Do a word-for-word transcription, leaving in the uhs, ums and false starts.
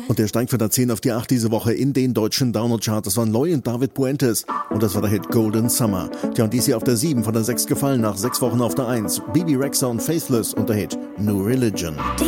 Und der steigt von der zehn auf die acht diese Woche in den deutschen Download-Chart. Das waren Loy und David Puentes. Und das war der Hit Golden Summer. Tja, und dies hier auf der sieben, von der sechs gefallen, nach sechs Wochen auf der eins. Bebe Rexha und Faithless und der Hit New Religion.